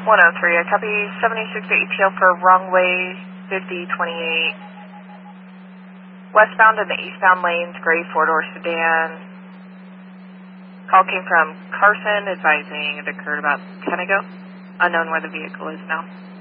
103, I copy 76 ATL for runway 5028. Westbound in the eastbound lanes, gray four-door sedan. Call came from Carson advising it occurred about 10 ago. Unknown where the vehicle is now.